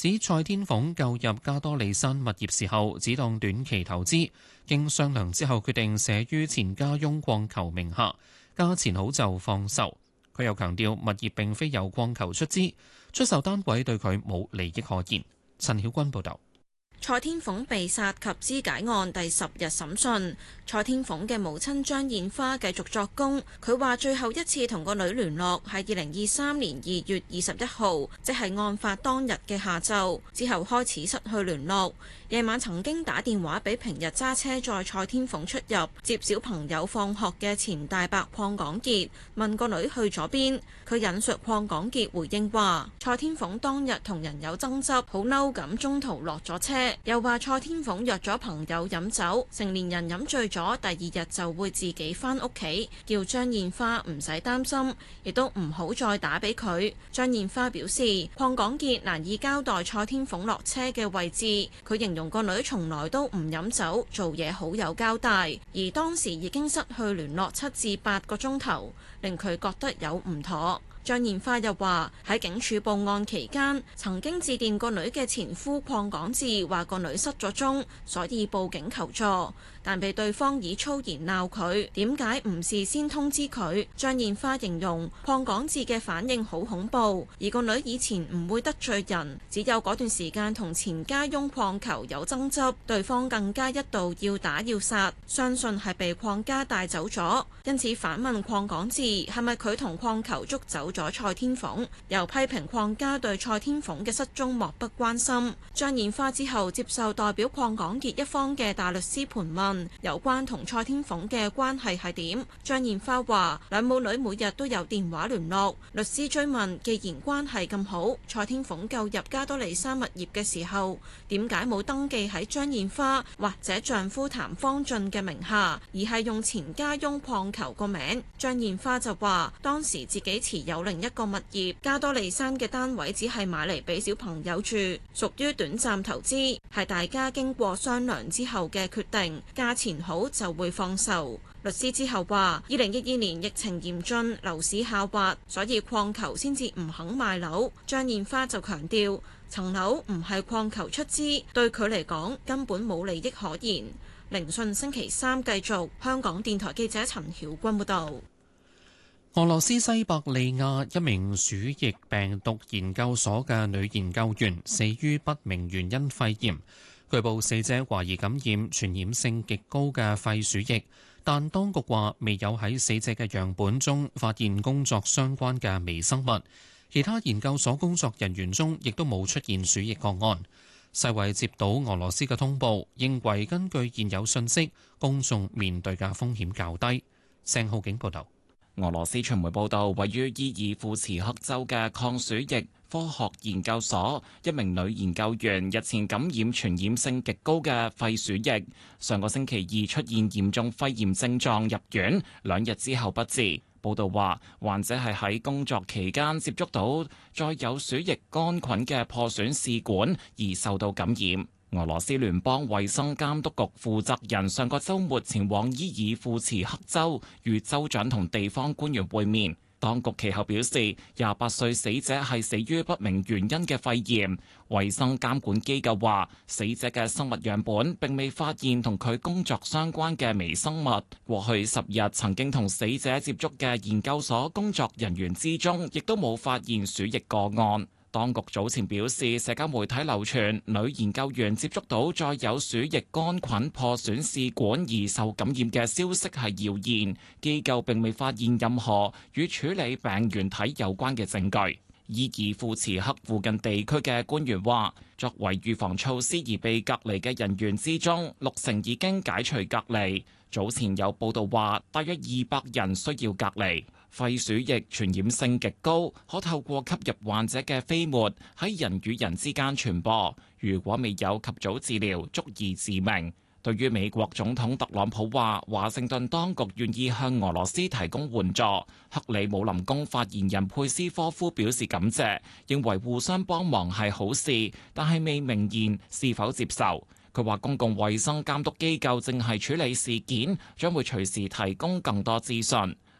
指蔡天鳳購入加多利山物業時候，只當短期投資，經商量之後決定寫於前家翁礦球名下，價錢好就放售。佢又強調，物業並非由礦球出資，出售單位對佢冇利益可言。陳曉君報導。 蔡天鳳被殺及肢解案第10日審訊，蔡天鳳嘅母親張燕花繼續作供。佢話最後一次同個女聯絡係2023年2月21號，即係案發當日嘅下晝，之後開始失去聯絡。夜晚曾經打電話俾平日揸車載蔡天鳳出入接小朋友放學嘅前大伯鄺港傑，問個女去咗邊。佢引述鄺港傑回應話，蔡天鳳當日同人有爭執，好嬲咁，中途落咗車。又話蔡天鳳約咗朋友飲酒，成年人飲醉咗，第二日就會自己返屋企，叫張燕花唔使擔心，亦都唔好再打俾佢。張燕花表示，鄺港傑難以交代蔡天鳳落車嘅位置，佢形容個女從來都唔飲酒，做嘢好有交代，而當時已經失去聯絡7至8個鐘頭，令佢覺得有唔妥。張燕花又話喺警署報案期間，曾經致電個女嘅前夫鄺港智，話個女失咗蹤，所以報警求助，但被對方以粗言鬧佢，點解唔事先通知佢？張燕花形容鄺港智嘅反應好恐怖，而個女以前唔會得罪人，只有嗰段時間同前家翁礦球有爭執，對方更加一度要打要殺，相信係被礦家帶走咗，因此反問鄺港智係咪佢同礦球捉走咗蔡天鳳，又批評礦家對蔡天鳳嘅失蹤漠不關心。張燕花之後接受代表鄺港傑一方嘅大律師盤問，有關同蔡天鳳嘅關係係點？張燕花話兩母女每日都有電話聯絡。律師追問，既然關係咁好，蔡天鳳購入加多利山物業嘅時候，點解冇登記喺張燕花或者丈夫譚方俊嘅名下，而係用前家翁礦球個名？張燕花就話當時自己持有另一個物業，加多利山嘅單位只係買嚟俾小朋友住，屬於短暫投資，係大家經過商量之後嘅決定，價錢好就會放售。律師之後話，2012年疫情嚴峻，樓市下滑，所以礦球先至唔肯賣樓。張燕花就強調，層樓唔係礦球出資，對佢嚟講根本冇利益可言。聆訊星期3繼續。香港電台記者陳曉君報導。 俄羅斯西伯利亞一名鼠疫病毒研究所嘅女研究員死於不明原因肺炎，據報死者懷疑感染傳染性極高嘅肺鼠疫，但當局話未有喺死者嘅樣本中發現工作相關嘅微生物，其他研究所工作人員中亦都冇出現鼠疫個案。世衛接到俄羅斯嘅通報，認為根據現有信息，公眾面對嘅風險較低。鄭浩景報導。 俄羅斯傳媒報道，位於伊爾庫茨克州嘅抗鼠疫科學研究所，一名女研究員日前感染傳染性極高嘅肺鼠疫，上個星期2出現嚴重肺炎症狀入院，2日之後不治。報道話，患者係喺工作期間接觸到載有鼠疫桿菌嘅破損試管而受到感染。俄羅斯聯邦衛生監督局負責人上個週末前往伊爾庫茨克州，與州長同地方官員會面。當局其後表示，28歲死者係死於不明原因嘅肺炎。衛生監管機構話，死者嘅生物樣本並未發現同佢工作相關嘅微生物。過去10日曾經同死者接觸嘅研究所工作人員之中，亦都冇發現鼠疫個案。當局早前表示，社交媒體流傳女研究員接觸到載有鼠疫桿菌破損試管而受感染嘅消息係謠言，機構並未發現任何與處理病原體有關嘅證據。伊爾庫茨克附近地區嘅官員話，作為預防措施而被隔離嘅人員之中，60%已經解除隔離。早前有報道話，大約200人需要隔離。肺鼠疫傳染性極高，可透過吸入患者嘅飛沫喺人與人之間傳播。如果未有及早治療，足以致命。對於美國總統特朗普話，華盛頓當局願意向俄羅斯提供援助，克里姆林宮發言人佩斯科夫表示感謝，認為互相幫忙係好事，但係未明言是否接受。佢話公共衛生監督機構正係處理事件，將會隨時提供更多資訊。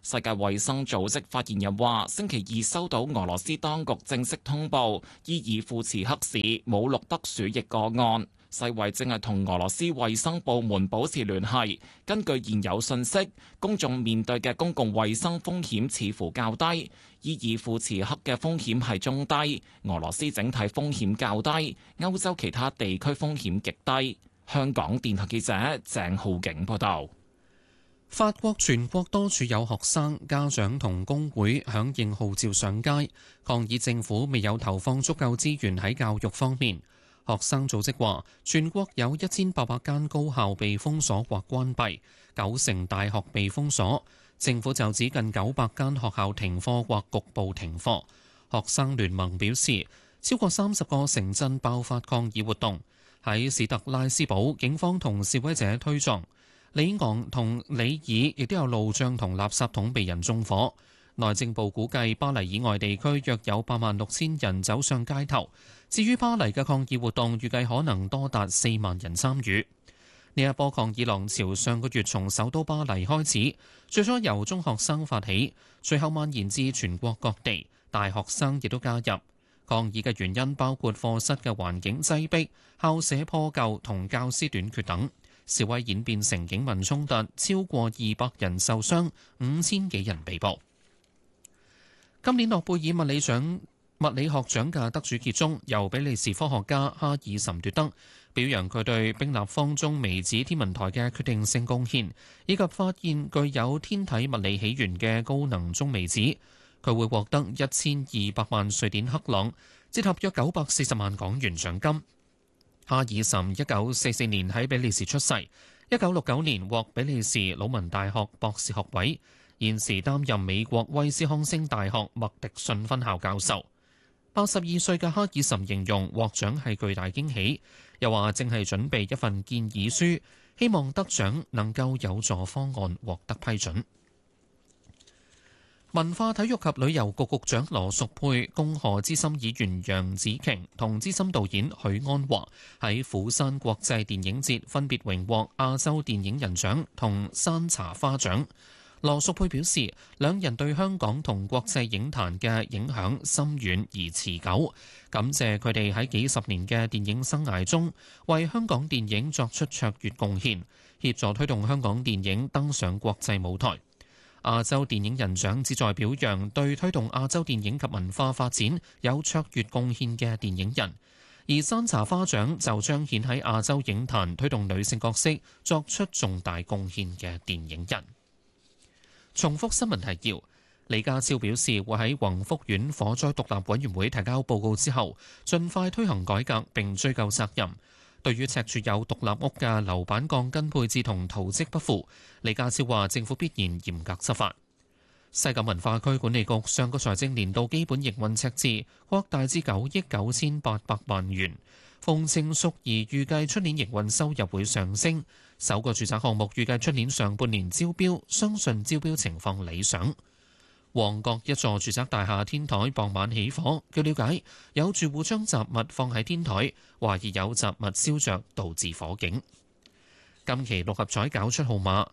世界衛生組織發言人話，星期二收到俄羅斯當局正式通報，伊爾庫茨克市冇錄得鼠疫個案。世衛正係同俄羅斯衛生部門保持聯繫。根據現有信息，公眾面對嘅公共衛生風險似乎較低，伊爾庫茨克嘅風險係中低，俄羅斯整體風險較低，歐洲其他地區風險極低。香港電台記者鄭浩景報道。 法國全國多處有學生、家長同工會響應號召上街，抗議政府未有投放足夠資源喺教育方面。學生組織話，全國有1800間高校被封鎖或關閉，9成大學被封鎖。政府就指近900間學校停課或局部停課。學生聯盟表示，超過30個城鎮爆發抗議活動。喺史特拉斯堡，警方同示威者推撞。里昂同里爾亦都有路障同垃圾桶被人縱火。內政部估計巴黎以外地區約有86000人走上街頭。至於巴黎嘅抗議活動，預計可能多達4萬人參與。呢一波抗議浪潮上個月從首都巴黎開始，最初由中學生發起，隨後蔓延至全國各地，大學生亦都加入。抗議嘅原因包括課室嘅環境擠迫、校舍破舊同教師短缺等。示威演變成警民衝突，超過200人受傷，5000幾人被捕。今年諾貝爾物理學獎嘅得主傑中，由比利時科學家哈爾岑奪得，表揚佢對冰立方中微子天文台嘅決定性貢獻，以及發現具有天體物理起源嘅高能中微子。佢會獲得1200萬瑞典克朗，折合約940萬港元獎金。哈爾岑1944年喺比利時出世，1969年獲比利時魯汶大學博士學位，現時擔任美國威斯康星大學麥迪遜分校教授。82歲嘅哈爾岑形容獲獎係巨大驚喜，又話正係準備一份建議書，希望得獎能夠有助方案獲得批准。文化體育及旅遊局局長羅淑佩、恭賀資深議員楊紫瓊同資深導演許鞍華喺釜山國際電影節分別榮獲亞洲電影人獎同山茶花獎。羅淑佩表示，兩人對香港同國際影壇嘅影響深遠而持久，感謝佢哋喺幾十年嘅電影生涯中為香港電影作出卓越貢獻，協助推動香港電影登上國際舞台。亞洲電影人獎旨在表揚對推動亞洲電影及文化發展有卓越貢獻嘅電影人，而山茶花獎就彰顯喺亞洲影壇推動女性角色作出重大貢獻嘅電影人。重複新聞提要：李家超表示會喺宏福苑火災獨立委員會提交報告之後，盡快推行改革並追究責任。對於赤柱有獨立屋嘅樓板鋼筋配置同圖則不符，李家超話政府必然嚴格執法。西九文化區管理局上個財政年度基本營運赤字擴大至9億9800萬元，馮程淑儀預計出年營運收入會上升。首個住宅項目預計出年上半年招標，相信招標情況理想。旺角一座住宅大廈天台傍晚起火，據了解有住戶將雜物放喺天台，懷疑有雜物燒着導致火警。今期六合彩攪出號碼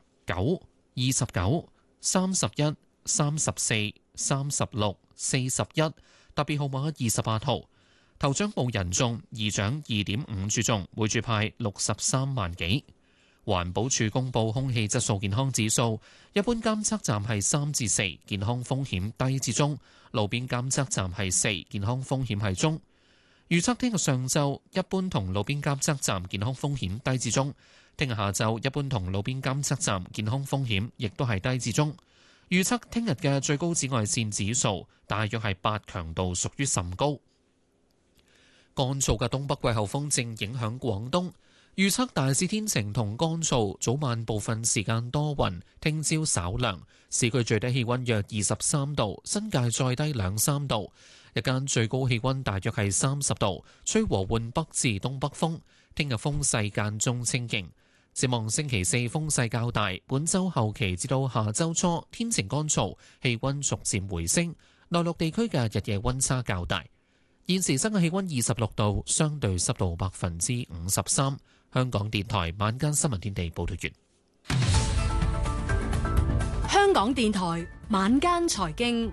9、29、31、34、36、41，特別號碼28號。頭獎冇人中，二獎2.5注中，每注派63萬幾。環保署公布空氣質素健康指數，一般監測站係3至4，健康風險低至中；路邊監測站係4，健康風險係中。預測聽日上晝一般同路邊監測站健康風險低至中，聽日下晝一般同路邊監測站健康風險亦都係低至中。預測聽日嘅最高紫外線指數大約係8，強度屬於甚高。乾燥嘅東北季候風正影響廣東。預測大致天晴同乾燥，早晚部分時間多雲，聽朝稍涼。市區最低氣溫約23度，新界再低2-3度。日間最高氣溫大約係30度，吹和緩北至東北風。聽日風勢間中清勁。展望星期四風勢較大，本週後期至到下週初天晴乾燥，氣溫逐漸回升。內陸地區嘅日夜溫差較大。現時室外氣溫26度，相對濕度53%。香港電台晚間新聞天地報道完。 香港電台晚間財經，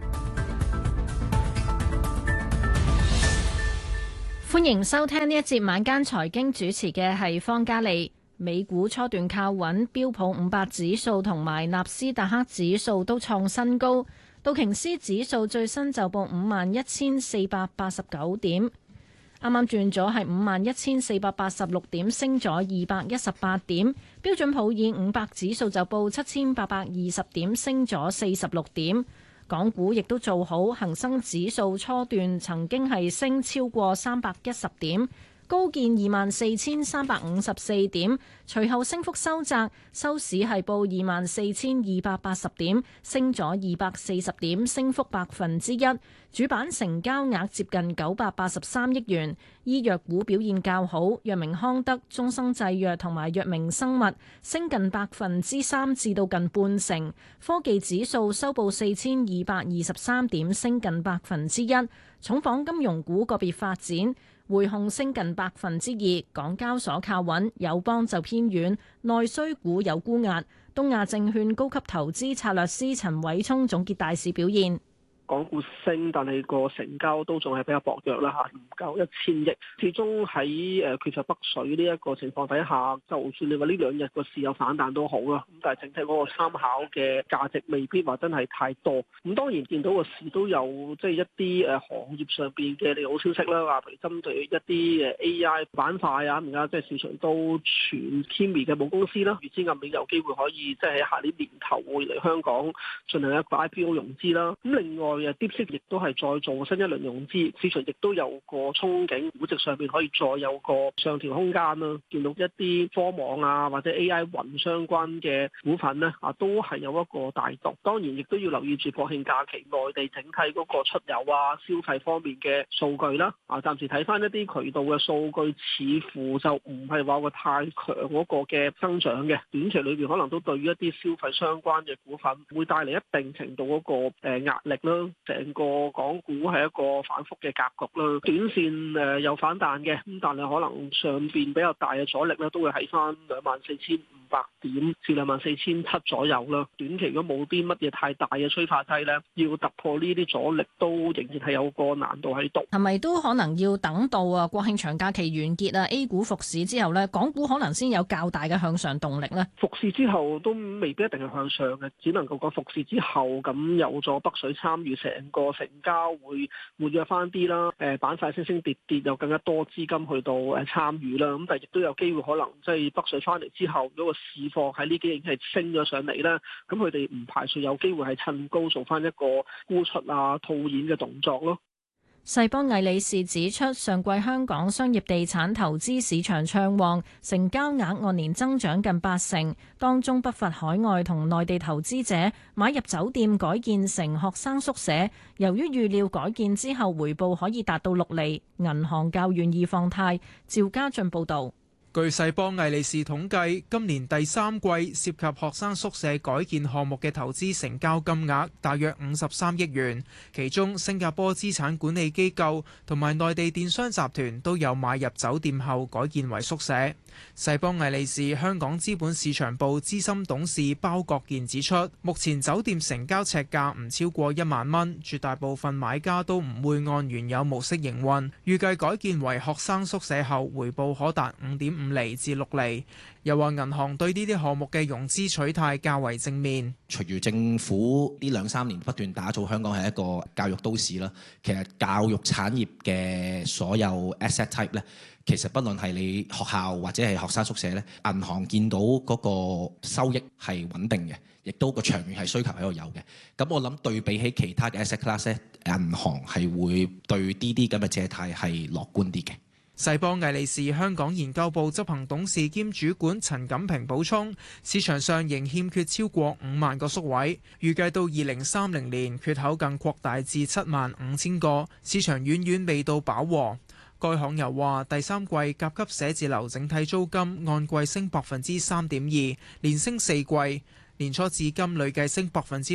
歡迎收聽呢一節晚間財經，主持嘅係方嘉利。美股初段靠穩，標普500指數同埋納斯達克指數都創新高，道瓊斯指數最新就報51,489點，啱啱轉咗係51,486點，升咗218點。標準普爾500指數就報7,820點，升咗46點。港股亦都做好，恒生指數初段曾經係升超過310點。高見24,354點，隨後升幅收窄，收市係報24,280點，升咗240點，升幅1%。主板成交額接近983億元。醫藥股表現較好，藥明康德、中生製藥同埋藥明生物升近3%至到近半成。科技指數收報4,223點，升近1%。重磅金融股個別發展。匯控升近2%，港交所靠穩，友邦就偏軟，內需股有沽壓。東亞證券高級投資策略師陳偉聰總結大市表現。 港股升，但係個成交都仲係比較薄弱啦嚇，唔夠1000億。始終喺缺乏北水呢一個情況底下，就算你話呢兩日個市有反彈都好啦，咁但係整體嗰個參考嘅價值未必話真係太多。咁當然見到個市都有即係一啲行業上邊嘅利好消息啦，話譬如針對一啲AI 板塊啊，而家即係市場都傳 Kimi 嘅母公司啦，預知今年有機會可以即係喺下年年頭會嚟香港進行一個 IPO 融資啦。咁另外DeepSeek 亦都係再做新一輪融資，市場亦都有個憧憬，估值上邊可以再有個上調空間啦。見到一啲科網啊或者 AI 雲相關嘅股份呢，都係有一個帶動。當然亦都要留意住國慶假期內地整體嗰個出遊啊消費方面嘅數據啦。暫時睇翻一啲渠道嘅數據，似乎就唔係話個太強嗰個嘅增長嘅。短期裏邊可能都對於一啲消費相關嘅股份會帶嚟一定程度嗰個壓力啦。成個港股係一個反覆嘅格局啦，短線有反彈嘅，咁但係可能上邊比較大嘅阻力咧，都會喺翻24,500點至24,700左右啦。短期如果冇啲乜嘢太大嘅催化劑咧，要突破呢啲阻力都仍然係有個難度喺度。 係咪都可能要等到國慶長假期完結啊 A 股復市之後咧，港股可能先有較大嘅向上動力咧？ 復市之後都未必一定係向上嘅，只能夠講復市之後咁有咗北水參與，成個成交會活躍翻啲啦。板塊升升跌跌，有更加多資金去到參與啦。咁但係亦都有機會可能即係北水翻嚟之後，如果個市況喺呢幾日已經係升咗上嚟啦，咁佢哋唔排除有機會係趁高做翻一個沽出啊套現嘅動作咯。 世邦魏理仕指出，上季香港商業地產投資市場暢旺，成交額按年增長近80%，當中不乏海外同內地投資者買入酒店改建成學生宿舍。由於預料改建之後回報可以達到6厘，銀行較願意放貸。趙家俊報導。 據世邦魏理仕統計，今年第三季涉及學生宿舍改建項目嘅投資成交金額大約53億元，其中新加坡資產管理機構同埋內地電商集團都有買入酒店後改建為宿舍。世邦魏理仕香港資本市場部資深董事包國健指出，目前酒店成交尺價唔超過1萬蚊，絕大部分買家都唔會按原有模式營運，預計改建為學生宿舍後回報可達5.5厘至6厘。又話銀行對呢啲項目嘅融資取態較為正面。 隨住政府呢2-3年不斷打造香港係一個教育都市啦，其實教育產業嘅所有 asset type 咧，其實不論係你學校或者係學生宿舍咧，銀行見到嗰個收益係穩定嘅，亦都個長遠係需求喺度有嘅。咁我諗對比起其他嘅 asset class 咧，銀行係會對呢啲咁嘅借貸係樂觀啲嘅。 世邦魏理仕香港研究部執行董事兼主管陳錦平補充，市場上仍欠缺超過5萬個宿位，預計到2030年缺口更擴大至75000個，市場遠遠未到飽和。該行又話，第三季甲級寫字樓整體租金按季升3.2%，連升4季，年初至今累計升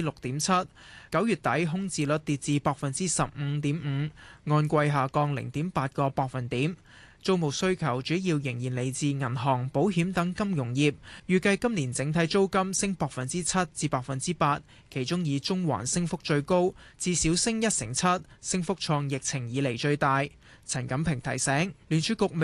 6.7%。9月底空置率跌至15.5%，按季下降0.8個百分點。 租務需求主要仍然嚟自銀行、保險等金融業，預計今年整體租金升7%至8%，其中以中環升幅最高，至少升1成7，升幅創疫情以嚟最大。陳錦平提醒，聯儲局